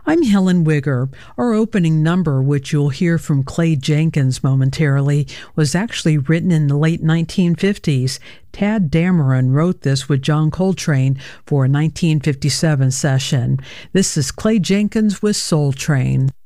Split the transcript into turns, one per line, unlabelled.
I'm Helen Wigger. Our opening number, which you'll hear from Clay Jenkins momentarily, was actually written in the late 1950s. Tad Dameron wrote this with John Coltrane for a 1957 session. This is Clay Jenkins with Soul Train.